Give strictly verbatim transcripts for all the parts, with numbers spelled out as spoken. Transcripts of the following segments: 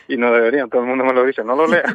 y no deberían, todo el mundo me lo dice, no lo lea.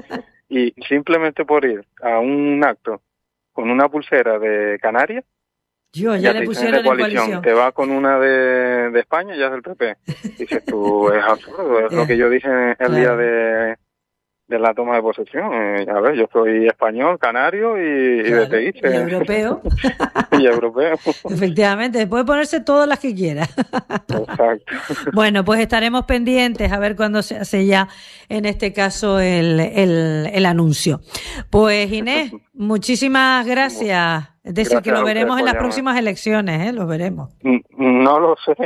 Y simplemente por ir a un acto con una pulsera de Canarias, Yo, ya, ya te le pusieron de coalición, en coalición. Te vas con una de, de España y ya es del P P. Dices tú, es absurdo, es yeah. lo que yo dije el claro. día de, de la toma de posesión. Eh, a ver, yo soy español, canario y, claro. y de Teguise. Y europeo. Y europeo. Efectivamente, puede ponerse todas las que quiera. Exacto. Bueno, pues estaremos pendientes a ver cuándo se hace ya, en este caso, el, el, el anuncio. Pues Inés, muchísimas gracias. Es decir, gracias que lo veremos en las próximas elecciones, ¿eh? Lo veremos. No lo sé.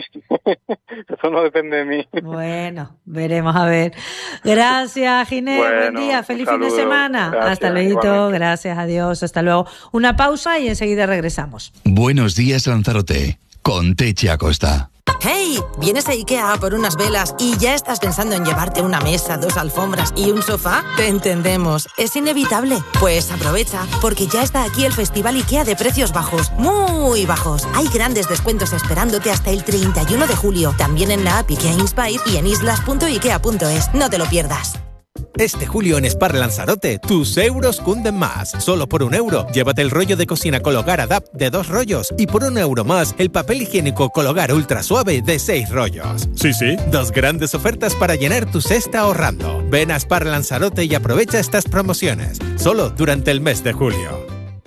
Eso no depende de mí. Bueno, veremos a ver. Gracias, Ginés. Bueno, buen día. Feliz fin de semana. Gracias, hasta luego. Gracias, adiós. Hasta luego. Una pausa y enseguida regresamos. Buenos días, Lanzarote. Con Techi Acosta. ¡Hey! ¿Vienes a IKEA por unas velas y ya estás pensando en llevarte una mesa, dos alfombras y un sofá? Te entendemos, es inevitable. Pues aprovecha, porque ya está aquí el Festival IKEA de precios bajos, muy bajos. Hay grandes descuentos esperándote hasta el treinta y uno de julio, también en la app IKEA Inspire y en islas punto ikea punto es. No te lo pierdas. Este julio en Spar Lanzarote, tus euros cunden más. Solo por un euro, llévate el rollo de cocina Cologar Adapt de dos rollos y por un euro más, el papel higiénico Cologar Ultra Suave de seis rollos. Sí, sí, dos grandes ofertas para llenar tu cesta ahorrando. Ven a Spar Lanzarote y aprovecha estas promociones. Solo durante el mes de julio.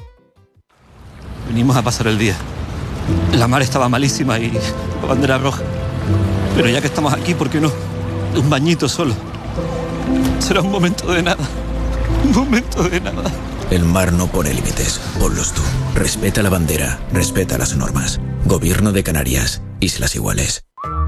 Venimos a pasar el día. La mar estaba malísima y la bandera roja. Pero ya que estamos aquí, ¿por qué no? Un bañito solo. Será un momento de nada. Un momento de nada. El mar no pone límites. Ponlos tú. Respeta la bandera. Respeta las normas. Gobierno de Canarias. Islas Iguales.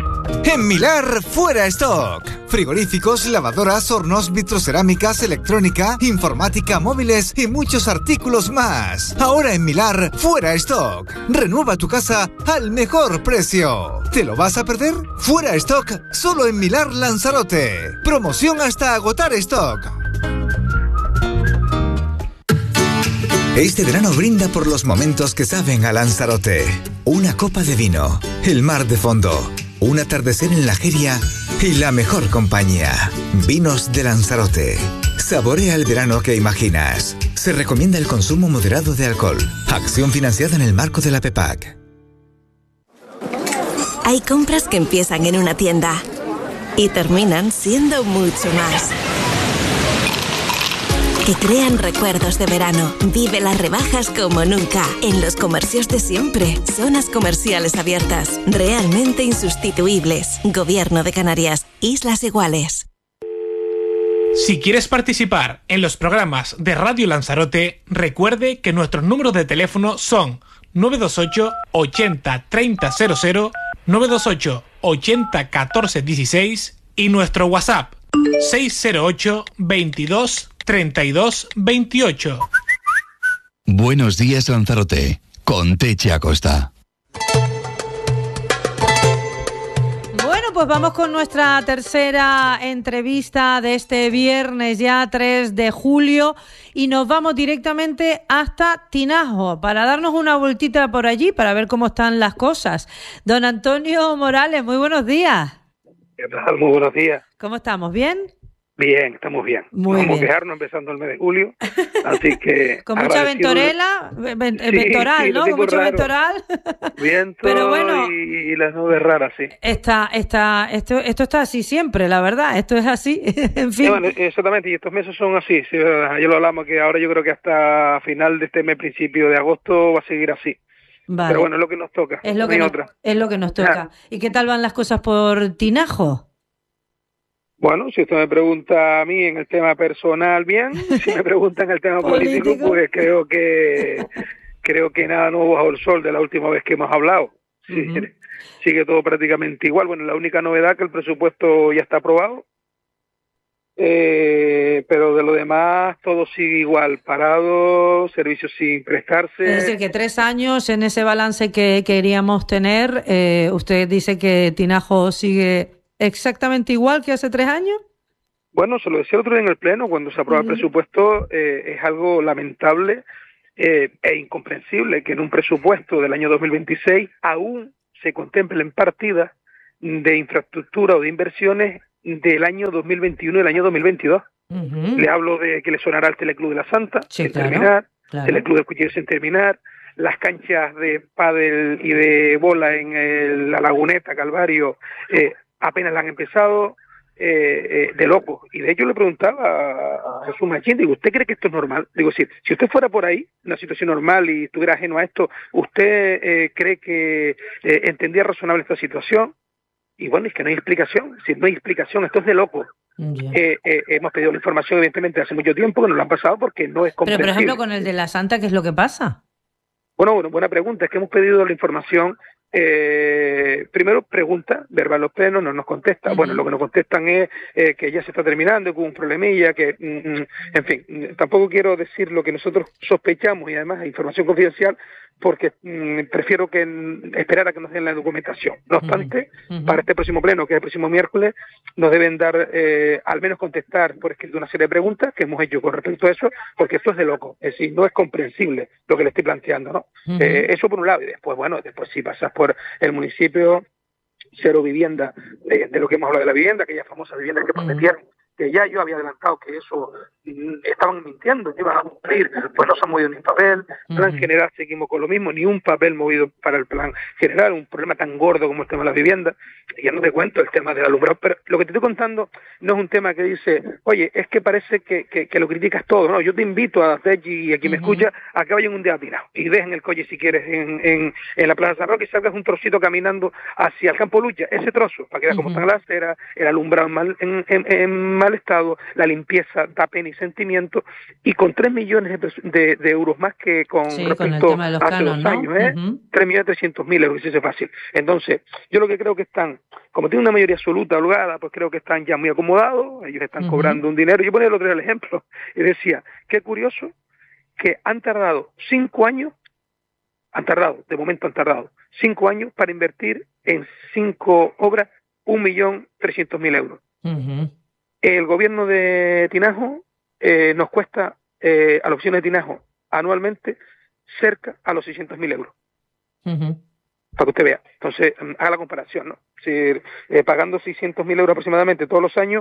En Milar, fuera stock. Frigoríficos, lavadoras, hornos, vitrocerámicas, electrónica, informática, móviles y muchos artículos más. Ahora en Milar, fuera stock. Renueva tu casa al mejor precio. ¿Te lo vas a perder? Fuera stock, solo en Milar Lanzarote. Promoción hasta agotar stock. Este verano brinda por los momentos que saben a Lanzarote. Una copa de vino, el mar de fondo, un atardecer en la Jeria y la mejor compañía. Vinos de Lanzarote. Saborea el verano que imaginas. Se recomienda el consumo moderado de alcohol. Acción financiada en el marco de la PEPAC. Hay compras que empiezan en una tienda y terminan siendo mucho más. Que crean recuerdos de verano. Vive las rebajas como nunca. En los comercios de siempre. Zonas comerciales abiertas. Realmente insustituibles. Gobierno de Canarias. Islas Iguales. Si quieres participar en los programas de Radio Lanzarote, recuerde que nuestros números de teléfono son nueve dos ocho, ochenta, treinta cero cero, nueve dos ocho, ochenta, catorce dieciséis y nuestro WhatsApp seis cero ocho, veintidós, treinta y dos, veintiocho. Buenos días, Lanzarote, con Techi Acosta. Bueno, pues vamos con nuestra tercera entrevista de este viernes ya tres de julio y nos vamos directamente hasta Tinajo para darnos una vueltita por allí para ver cómo están las cosas. Don Antonio Morales, muy buenos días. ¿Qué tal? Muy buenos días. ¿Cómo estamos? ¿Bien? Bien, estamos bien. Muy Vamos bien. a quejarnos empezando el mes de julio, así que... Con mucha ventorela, ven, sí, ventoral, sí, ¿no? Con mucho raro. ventoral. Viento. Pero bueno, y, y las nubes raras, sí. Está, está, esto, esto está así siempre, la verdad, esto es así, en fin. Sí, bueno, exactamente, y estos meses son así, sí, ayer lo hablamos, que ahora yo creo que hasta final de este mes, principio de agosto, va a seguir así. Vale. Pero bueno, es lo que nos toca, es lo no que hay nos, otra. Es lo que nos toca. Ya. ¿Y qué tal van las cosas por Tinajo? Bueno, si usted me pregunta a mí en el tema personal, bien. Si me pregunta en el tema político, político, pues creo que creo que nada nuevo bajo el sol de la última vez que hemos hablado. Sí, uh-huh. Sigue todo prácticamente igual. Bueno, la única novedad que el presupuesto ya está aprobado, eh, pero de lo demás todo sigue igual, parado, servicios sin prestarse. Es decir, que tres años en ese balance que queríamos tener, eh, usted dice que Tinajo sigue exactamente igual que hace tres años. Bueno, se lo decía el otro día en el Pleno, cuando se aprueba uh-huh. el presupuesto, eh, es algo lamentable eh, e incomprensible que en un presupuesto del año dos mil veintiséis aún se contemplen partidas de infraestructura o de inversiones del año dos mil veintiuno y del año dos mil veintidós. Uh-huh. Le hablo de que le sonará el Teleclub de la Santa, sí, sin claro, terminar, claro. Teleclub del Cuchillo sin terminar, las canchas de pádel y de bola en el, la Laguneta, Calvario, eh, apenas la han empezado, eh, eh, de loco. Y de hecho le preguntaba a Jesús Machín, digo, ¿usted cree que esto es normal? Digo, si, si usted fuera por ahí, una situación normal y estuviera ajeno a esto, ¿usted eh, cree que eh, entendía razonable esta situación? Y bueno, es que no hay explicación, si no hay explicación, esto es de loco. Yeah. Eh, eh, hemos pedido la información evidentemente hace mucho tiempo que nos lo han pasado porque no es comprensible. Pero por ejemplo con el de la Santa, ¿qué es lo que pasa? Bueno, bueno, buena pregunta, es que hemos pedido la información, eh, primero pregunta, verbal los plenos, no nos contesta, uh-huh. Bueno, lo que nos contestan es eh, que ya se está terminando, que hubo un problemilla, que, mm, en fin, tampoco quiero decir lo que nosotros sospechamos y además hay información confidencial, porque mmm, prefiero que esperar a que nos den la documentación. No obstante, uh-huh. para este próximo pleno, que es el próximo miércoles, nos deben dar, eh, al menos contestar por escrito una serie de preguntas que hemos hecho con respecto a eso, porque esto es de loco, es decir, no es comprensible lo que le estoy planteando, ¿no? Uh-huh. Eh, eso por un lado, y después, bueno, después si pasas por el municipio, cero vivienda, de, de lo que hemos hablado de la vivienda, aquella famosa vivienda que prometieron, uh-huh. que ya yo había adelantado que eso mm, estaban mintiendo, que iban a cumplir, pues no se ha movido ni un papel, plan uh-huh. general seguimos con lo mismo, ni un papel movido para el plan general, un problema tan gordo como el tema de las viviendas, y ya no te cuento el tema del alumbrado, pero lo que te estoy contando no es un tema que dice, oye, es que parece que, que, que lo criticas todo, no, yo te invito a Techi y a quien uh-huh. me escucha a que vayan un día a Tinajos y dejen el coche si quieres en, en, en la Plaza San Roque y salgas un trocito caminando hacia el Campo Lucha, ese trozo, para que veas uh-huh. cómo está la acera, el alumbrado en mal, en, en, en mal estado, la limpieza da pena y sentimiento, y con tres millones de, de, de euros más que con sí, respecto con hace canos, dos ¿no? años, ¿eh? Uh-huh. tres millones trescientos mil euros, si es fácil. Entonces, yo lo que creo que están, como tienen una mayoría absoluta holgada, pues creo que están ya muy acomodados, ellos están uh-huh. cobrando un dinero. Yo ponía el otro día el ejemplo, y decía, qué curioso que han tardado cinco años, han tardado, de momento han tardado, cinco años para invertir en cinco obras un millón trescientos mil euros. Uh-huh. El gobierno de Tinajos eh, nos cuesta eh, a la opción de Tinajos anualmente cerca a los seiscientos mil euros. Uh-huh. Para que usted vea. Entonces, haga la comparación, ¿no? Si, eh, pagando seiscientos mil euros aproximadamente todos los años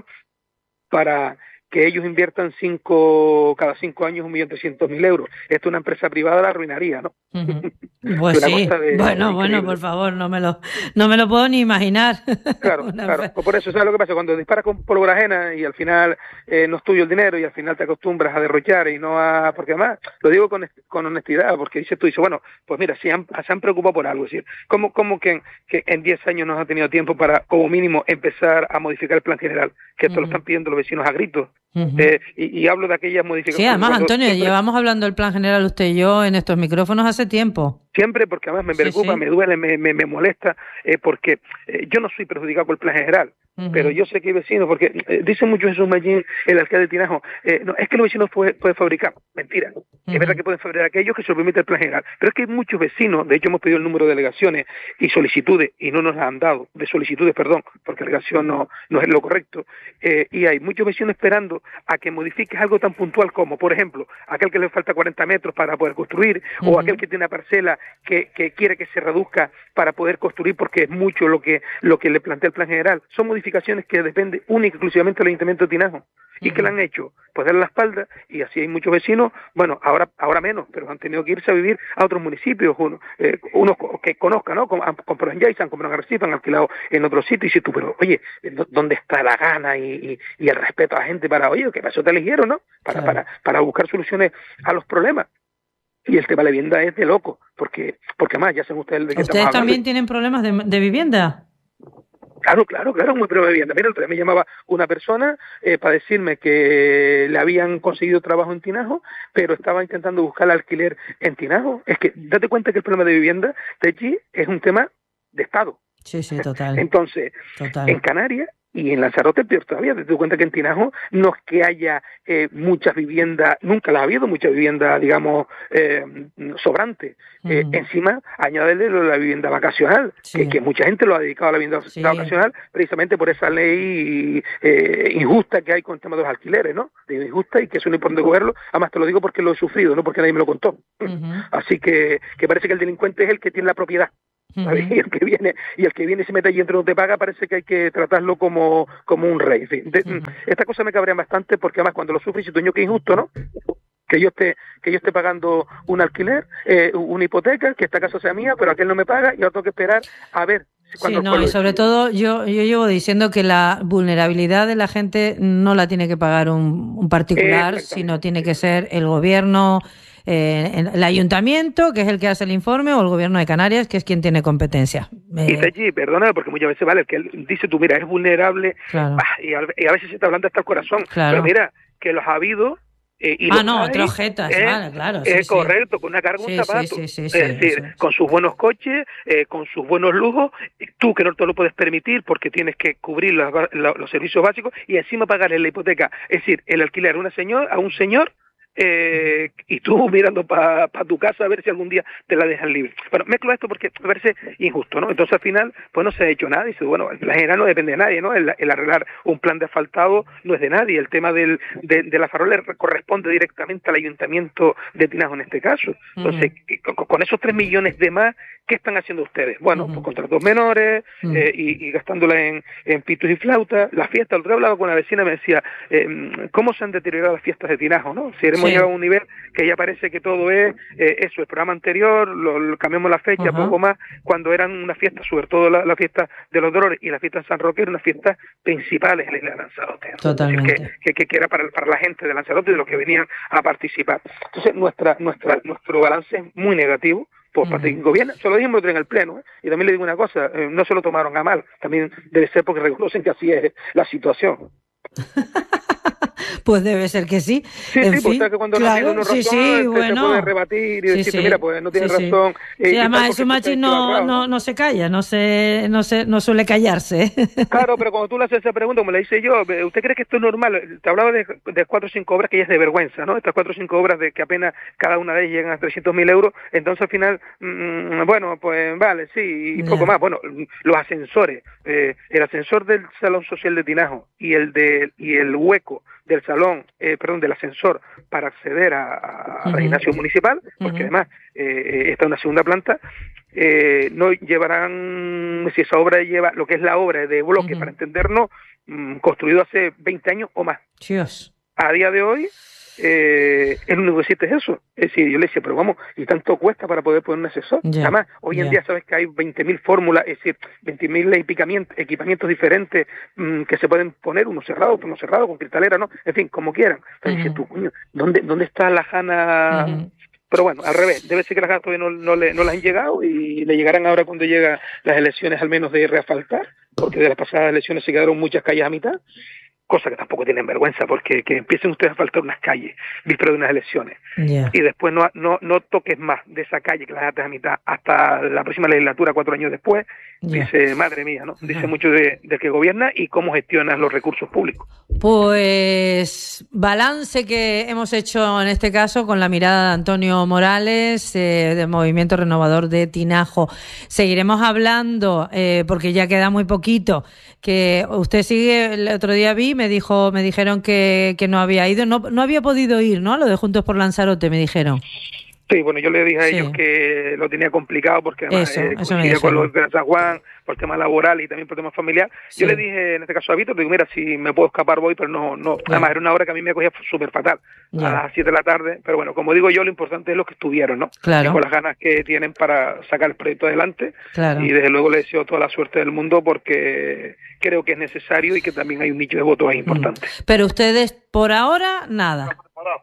para que ellos inviertan cinco, cada cinco años un millón trescientos mil euros. Esto una empresa privada la arruinaría, ¿no? Uh-huh. Pues sí, de, bueno, bueno, por favor, no me lo no me lo puedo ni imaginar. Claro, claro, pues por eso, ¿sabes lo que pasa? Cuando disparas con pólvora ajena y al final eh, no es tuyo el dinero y al final te acostumbras a derrochar y no a... Porque además, lo digo con, con honestidad, porque dices tú, dices, bueno, pues mira, si han, se han preocupado por algo, es decir, ¿cómo, cómo que, que en diez años no ha tenido tiempo para, como mínimo, empezar a modificar el plan general? Que esto uh-huh. lo están pidiendo los vecinos a gritos. Uh-huh. Eh, y, y hablo de aquellas modificaciones. Sí, además, Antonio, siempre, llevamos hablando del plan general usted y yo en estos micrófonos hace tiempo. Siempre, porque además me preocupa, sí, sí. me duele, me, me, me molesta, eh, porque eh, yo no soy perjudicado por el plan general. Uh-huh. Pero yo sé que hay vecinos, porque eh, dice mucho Jesús Mallín, el alcalde de Tinajos, eh, no, es que los vecinos pueden puede fabricar. Mentira. Uh-huh. Es verdad que pueden fabricar aquellos que se lo permite el plan general. Pero es que hay muchos vecinos, de hecho hemos pedido el número de delegaciones y solicitudes, y no nos las han dado, de solicitudes, perdón, porque delegación no, no es lo correcto, eh, y hay muchos vecinos esperando a que modifiques algo tan puntual como, por ejemplo, aquel que le falta cuarenta metros para poder construir, uh-huh. o aquel que tiene una parcela que, que quiere que se reduzca para poder construir porque es mucho lo que, lo que le plantea el plan general. Son modificaciones que depende única y exclusivamente del Ayuntamiento de Tinajos. ¿Y uh-huh. qué le han hecho? Pues darle la espalda, y así hay muchos vecinos, bueno, ahora ahora menos, pero han tenido que irse a vivir a otros municipios, uno, eh, unos que conozcan, ¿no? Han comprado en Yaiza, han comprado en Arrecife, han alquilado en otros sitios, y dices tú, pero oye, ¿dónde está la gana y, y, y el respeto a la gente para, oye, que para eso te eligieron, ¿no? Para, claro. para, para buscar soluciones a los problemas. Y el tema de la vivienda es de loco, porque porque más, ya saben ustedes de qué ¿Ustedes también tienen problemas de, de vivienda? Claro, claro, claro, muy problema de vivienda. Mira, el otro día me llamaba una persona eh, para decirme que le habían conseguido trabajo en Tinajos, pero estaba intentando buscar alquiler en Tinajos. Es que date cuenta que el problema de vivienda de allí es un tema de Estado. Sí, sí, total. Entonces, total. En Canarias y en Lanzarote peor todavía. Te das cuenta que en Tinajos no es que haya eh, muchas viviendas, nunca las ha habido mucha vivienda, digamos, eh, sobrante. Uh-huh. Eh, encima, añadirle la vivienda vacacional, sí. que, que mucha gente lo ha dedicado a la vivienda sí. vacacional precisamente por esa ley eh, injusta que hay con el tema de los alquileres, ¿no? Digo injusta y que eso no es importante cogerlo. Además te lo digo porque lo he sufrido, no porque nadie me lo contó. Uh-huh. Así que, que parece que el delincuente es el que tiene la propiedad. ¿sabes? Uh-huh. Y el que viene y el que viene y se mete allí entre no te paga, parece que hay que tratarlo como, como un rey. De, uh-huh. Esta cosa me cabrea bastante porque además cuando lo sufres, siento yo que es injusto, ¿no? Que yo esté que yo esté pagando un alquiler, eh, una hipoteca, que esta casa sea mía, pero aquel no me paga y ahora tengo que esperar a ver. Sí, no, y sobre todo yo yo llevo diciendo que la vulnerabilidad de la gente no la tiene que pagar un, un particular, eh, sino tiene que ser el gobierno, eh, el ayuntamiento, que es el que hace el informe, o el gobierno de Canarias, que es quien tiene competencia. Eh, y Techi, perdona, porque muchas veces, vale, el que dice tú, mira, es vulnerable, claro. bah, y, a, y a veces se te hablando hasta el corazón, claro. Pero mira, que los ha habido... Eh, y ah, no, hay, otros jetas, eh, vale, claro. Es sí, correcto, sí. con una carga, un sí, zapato. Sí, sí, sí, es sí, decir, sí. con sus buenos coches, eh, con sus buenos lujos, tú que no te lo puedes permitir porque tienes que cubrir los, los, los servicios básicos y encima pagarle la hipoteca. Es decir, el alquiler a, una señor, a un señor eh, y tú mirando para pa tu casa a ver si algún día te la dejan libre. Bueno, mezclo esto porque me parece injusto, ¿no? Entonces al final, pues no se ha hecho nada y dice, bueno, la general no depende de nadie, ¿no? El, el arreglar un plan de asfaltado no es de nadie, el tema del, de, de la farola corresponde directamente al ayuntamiento de Tinajo en este caso. Entonces, uh-huh. con, con esos tres millones de más, ¿qué están haciendo ustedes? Bueno, uh-huh. pues contratos menores uh-huh. eh, y, y gastándola en, en pitos y flautas, la fiesta, el otro día hablaba con la vecina, me decía, eh, ¿cómo se han deteriorado las fiestas de Tinajo, no? Si hemos sí. llegado a un nivel que ya parece que todo es eh, eso, el programa anterior, lo, lo cambiamos la fecha, uh-huh. poco más, cuando eran una fiesta, sobre todo la, la fiesta de los Dolores y la fiesta de San Roque, eran unas fiestas principales en la isla de Lanzarote. Totalmente. Que, que, que, que era para, para la gente de Lanzarote, de los que venían a participar. Entonces, nuestra, nuestra, nuestro balance es muy negativo. Por parte del gobierno, se lo dijimos en el pleno, ¿eh? Y también le digo una cosa, eh, no se lo tomaron a mal, también debe ser porque reconocen que así es la situación. Pues debe ser que sí. Sí, en sí, fin, porque cuando claro, no tiene uno razón, sí, sí, se, bueno. se puede rebatir y sí, decir, sí. mira, pues no tiene sí, razón. Sí, eh, sí además, eso Machi no, no, no se calla, no se, no se, no suele callarse. Claro, pero cuando tú le haces esa pregunta, como le hice yo, ¿usted cree que esto es normal? Te hablaba de, de cuatro o cinco obras que ya es de vergüenza, ¿no? Estas cuatro o cinco obras de que apenas cada una de ellas llegan a trescientos mil euros, entonces al final, mmm, bueno, pues vale, sí, y poco yeah. más. Bueno, los ascensores, eh, el ascensor del Salón Social de Tinajo y el de y el hueco del salón, eh, perdón, del ascensor para acceder a, a uh-huh. la gimnasio municipal, porque uh-huh. además eh, está en una segunda planta, eh, no llevarán, si esa obra lleva, lo que es la obra de bloque, uh-huh. para entendernos, mmm, construido hace veinte años o más. Dios. A día de hoy, eh, el único que existe es eso. Es decir, yo le decía, pero vamos, ¿y tanto cuesta para poder poner un asesor? Yeah. Además, hoy yeah. en día sabes que hay veinte mil fórmulas, es decir, veinte mil equipamientos diferentes mmm, que se pueden poner, uno cerrado, otro no cerrado, con cristalera, ¿no? En fin, como quieran. Entonces uh-huh. dices tú, coño, ¿dónde, ¿dónde está la Jana? Uh-huh. Pero bueno, al revés, debe ser que las ganas todavía no, no, le, no las han llegado y le llegarán ahora cuando llegan las elecciones al menos de reasfaltar, porque de las pasadas elecciones se quedaron muchas calles a mitad. Cosa que tampoco tienen vergüenza, porque que empiecen ustedes a faltar unas calles víspera de unas elecciones yeah. y después no, no no toques más de esa calle que las haces a mitad hasta la próxima legislatura, cuatro años después, yeah. dice, madre mía, ¿no? Dice yeah. mucho de, de que gobierna y cómo gestionas los recursos públicos. Pues balance que hemos hecho en este caso con la mirada de Antonio Morales, eh, del Movimiento Renovador de Tinajo. Seguiremos hablando, eh, porque ya queda muy poquito, que usted sigue, el otro día vi, me dijo, me dijeron que, que no había ido, no, no había podido ir, ¿no? Lo de Juntos por Lanzarote, me dijeron. Sí, bueno, yo le dije a sí. ellos que lo tenía complicado porque además eso, eh, eso coincidía con los de San Juan, por tema laboral y también por tema familiar. Sí. Yo le dije, en este caso a Víctor, digo, mira, si me puedo escapar voy, pero no, no, yeah. además era una hora que a mí me cogía súper fatal, yeah. a las siete de la tarde, pero bueno, como digo yo, lo importante es los que estuvieron, ¿no? Claro. Y con las ganas que tienen para sacar el proyecto adelante, claro. y desde luego le deseo toda la suerte del mundo porque creo que es necesario y que también hay un nicho de votos ahí importante. Mm. Pero ustedes, por ahora, nada.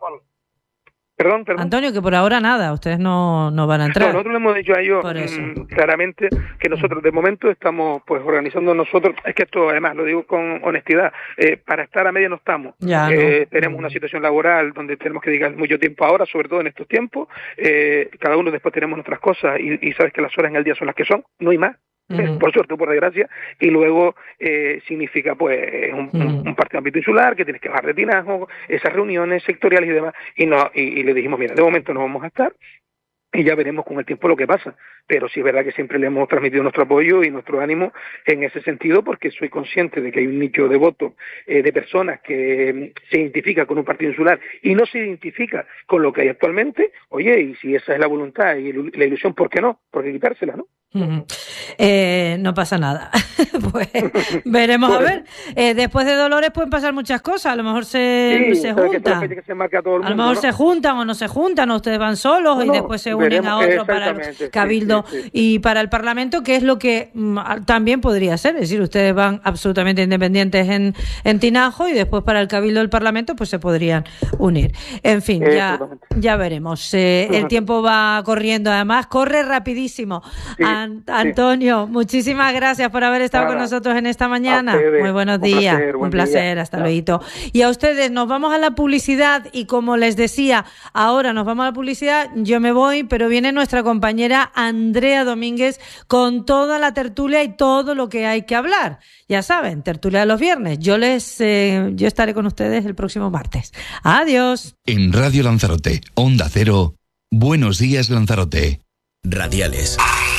Perdón, perdón. Antonio, que por ahora nada, ustedes no, no van a entrar. No, nosotros le hemos dicho a ellos mmm, claramente que nosotros de momento estamos pues organizando nosotros, es que esto además lo digo con honestidad, eh, para estar a media no estamos, ya, eh, no. tenemos una situación laboral donde tenemos que dedicar mucho tiempo ahora, sobre todo en estos tiempos, eh, cada uno después tenemos nuestras cosas y, y sabes que las horas en el día son las que son, no hay más. Uh-huh. Por suerte o por desgracia, y luego eh, significa pues un, uh-huh. un partido de ámbito insular que tienes que bajar de Tinajo, esas reuniones sectoriales y demás, y no y, y le dijimos, mira, de momento no vamos a estar y ya veremos con el tiempo lo que pasa, pero sí es verdad que siempre le hemos transmitido nuestro apoyo y nuestro ánimo en ese sentido, porque soy consciente de que hay un nicho de voto eh, de personas que eh, se identifica con un partido insular y no se identifica con lo que hay actualmente. Oye, y si esa es la voluntad y la ilusión, ¿por qué no? ¿Por qué quitársela, no? Uh-huh. Eh, no pasa nada. Pues veremos a ver. Eh, después de Dolores pueden pasar muchas cosas. A lo mejor se, sí, se juntan. Que se marca todo el mundo, a lo mejor ¿no? se juntan o no se juntan, o ustedes van solos no, y después se unen veremos, a otro para el Cabildo sí, sí, sí. y para el Parlamento, que es lo que mm, también podría ser. Es decir, ustedes van absolutamente independientes en, en Tinajo y después para el Cabildo del Parlamento pues se podrían unir. En fin, eh, ya, ya veremos. Eh, el tiempo va corriendo, además corre rapidísimo. Sí. A Antonio, sí. muchísimas gracias por haber estado Nada. con nosotros en esta mañana. Muy buenos un días, placer, un placer, día. hasta luego. Y a ustedes, nos vamos a la publicidad y como les decía, ahora nos vamos a la publicidad, yo me voy, pero viene nuestra compañera Andrea Domínguez con toda la tertulia y todo lo que hay que hablar. Ya saben, tertulia de los viernes. Yo les, eh, yo estaré con ustedes el próximo martes. Adiós. En Radio Lanzarote, Onda Cero, Buenos Días Lanzarote. Radiales.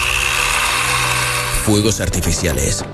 Fuegos artificiales,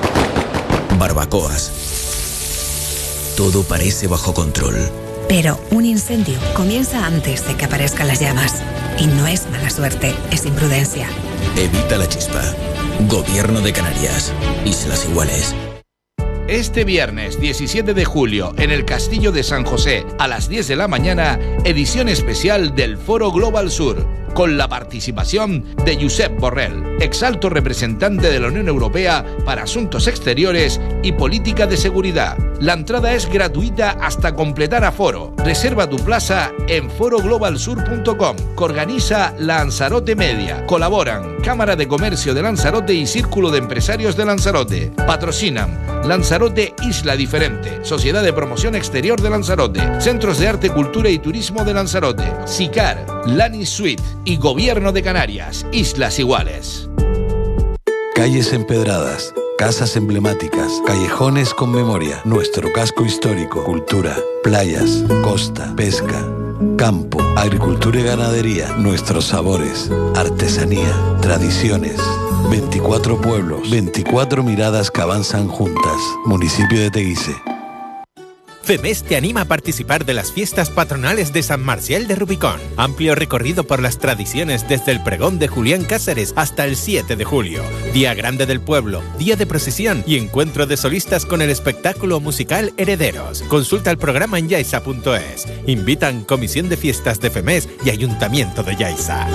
barbacoas, todo parece bajo control. Pero un incendio comienza antes de que aparezcan las llamas. Y no es mala suerte, es imprudencia. Evita la chispa. Gobierno de Canarias. Islas Iguales. Este viernes diecisiete de julio, en el Castillo de San José, a las diez de la mañana, edición especial del Foro Global Sur, con la participación de Josep Borrell, exalto representante de la Unión Europea para Asuntos Exteriores y Política de Seguridad. La entrada es gratuita hasta completar aforo. Reserva tu plaza en foro global sur punto com, que organiza Lanzarote Media. Colaboran Cámara de Comercio de Lanzarote y Círculo de Empresarios de Lanzarote. Patrocinan Lanzarote Isla Diferente, Sociedad de Promoción Exterior de Lanzarote, Centros de Arte, Cultura y Turismo de Lanzarote, SICAR, Lani Suite y Gobierno de Canarias, Islas Iguales. Calles empedradas, casas emblemáticas, callejones con memoria, nuestro casco histórico, cultura, playas, costa, pesca, campo, agricultura y ganadería, nuestros sabores, artesanía, tradiciones. veinticuatro pueblos, veinticuatro miradas que avanzan juntas. Municipio de Teguise. FEMES te anima a participar de las fiestas patronales de San Marcial de Rubicón. Amplio recorrido por las tradiciones desde el pregón de Julián Cáceres hasta el siete de julio. Día grande del pueblo, día de procesión y encuentro de solistas con el espectáculo musical Herederos. Consulta el programa en yaisa punto es. Invitan Comisión de Fiestas de FEMES y Ayuntamiento de Yaiza.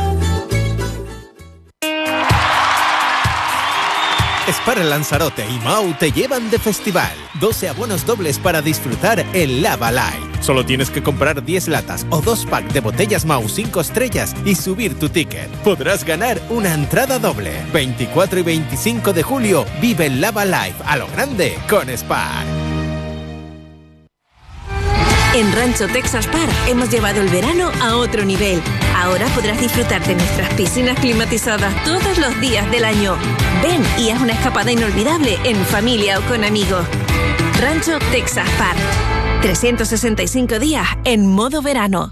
Spar Lanzarote y Mau te llevan de festival. doce abonos dobles para disfrutar el Lava Live. Solo tienes que comprar diez latas o dos packs de botellas Mau cinco estrellas y subir tu ticket. Podrás ganar una entrada doble. veinticuatro y veinticinco de julio vive el Lava Live a lo grande con Spar. En Rancho Texas Park hemos llevado el verano a otro nivel. Ahora podrás disfrutar de nuestras piscinas climatizadas todos los días del año. Ven y haz una escapada inolvidable en familia o con amigos. Rancho Texas Park. trescientos sesenta y cinco días en modo verano.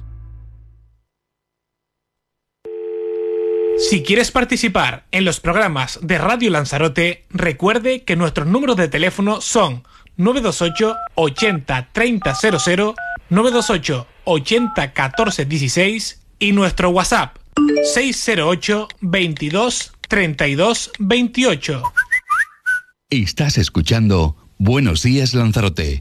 Si quieres participar en los programas de Radio Lanzarote, recuerde que nuestros números de teléfono son nueve dos ocho ochenta treinta cero cero, nueve dos ocho ochenta catorce dieciséis y nuestro WhatsApp seis cero ocho veintidós treinta y dos veintiocho. Estás escuchando Buenos Días Lanzarote.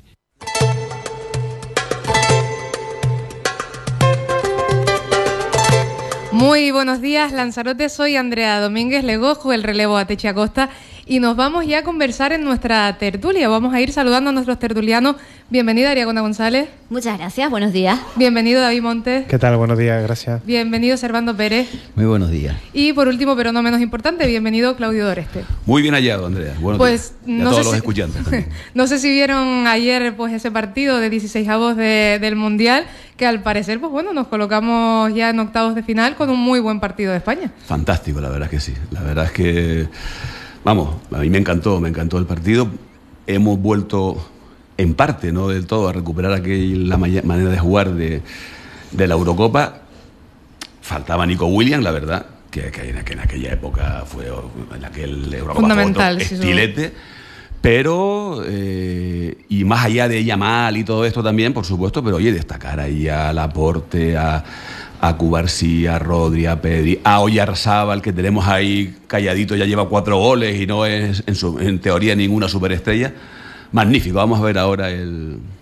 Muy buenos días, Lanzarote. Soy Andrea Domínguez, le cojo el relevo a Techi Acosta y nos vamos ya a conversar en nuestra tertulia. Vamos a ir saludando a nuestros tertulianos. Bienvenida, Ariagona González. Muchas gracias, buenos días. Bienvenido, David Montes. ¿Qué tal? Buenos días, gracias. Bienvenido, Servando Pérez. Muy buenos días. Y por último, pero no menos importante, bienvenido, Claudio Doreste. Muy bien hallado, Andrea. Buenos pues, días. Y a no todos sé los si... escuchantes también. No sé si vieron ayer pues ese partido de dieciseisavos de, del Mundial, que al parecer, pues bueno, nos colocamos ya en octavos de final con un muy buen partido de España. Fantástico, la verdad es que sí. La verdad es que, vamos, a mí me encantó, me encantó el partido. Hemos vuelto, en parte, no del todo, a recuperar aquella manera de jugar de, de la Eurocopa. Faltaba Nico Williams, la verdad, que, que, en, que en aquella época fue, en aquel Eurocopa fundamental, fue estilete. Sí, pero, eh, y más allá de Yamal y todo esto también, por supuesto, pero oye, destacar ahí a Laporte, a, a Cubarsí, a Rodri, a Pedri, a Oyarzábal, que tenemos ahí calladito, ya lleva cuatro goles y no es en, su, en teoría ninguna superestrella. Magnífico, vamos a ver ahora el,